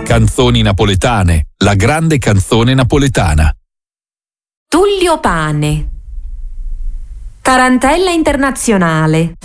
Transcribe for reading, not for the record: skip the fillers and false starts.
Canzoni napoletane, la grande canzone napoletana. Tullio Pane. Tarantella internazionale.